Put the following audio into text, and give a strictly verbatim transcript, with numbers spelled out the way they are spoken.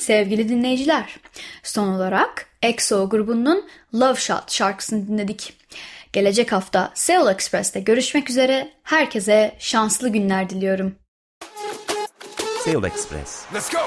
sevgili dinleyiciler. Son olarak X O grubunun Love Shot şarkısını dinledik. Gelecek hafta Seoul Express'te görüşmek üzere. Herkese şanslı günler diliyorum. Seoul Express. Let's go.